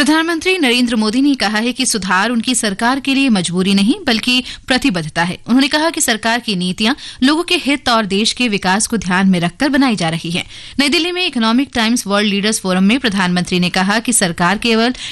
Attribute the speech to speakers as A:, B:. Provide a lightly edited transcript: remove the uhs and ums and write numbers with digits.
A: प्रधानमंत्री नरेंद्र मोदी ने कहा है कि सुधार उनकी सरकार के लिए मजबूरी नहीं बल्कि प्रतिबद्धता है। उन्होंने कहा कि सरकार की नीतियां लोगों के हित और देश के विकास को ध्यान में रखकर बनाई जा रही है। नई दिल्ली में economic times world leaders forum में प्रधानमंत्री ने कहा कि सरकार केवल